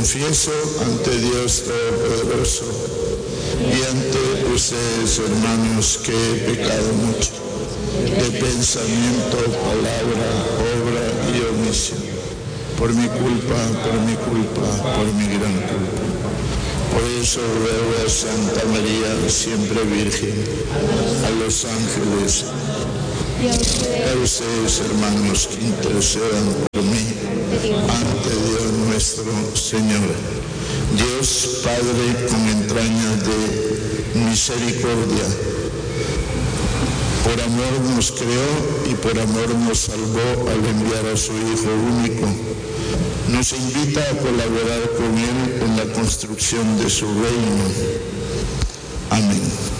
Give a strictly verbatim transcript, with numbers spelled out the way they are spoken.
confieso ante Dios Todopoderoso y ante ustedes, hermanos, que he pecado mucho, de pensamiento, palabra, obra y omisión, por mi culpa, por mi culpa, por mi gran culpa. Por eso ruego a Santa María, siempre Virgen, a los ángeles, y a ustedes, hermanos, que intercedan por mí ante Dios nuestro Señor. Dios Padre, con entrañas de misericordia, por amor nos creó y por amor nos salvó al enviar a su Hijo único. Nos invita a colaborar con Él en la construcción de su reino. Amén.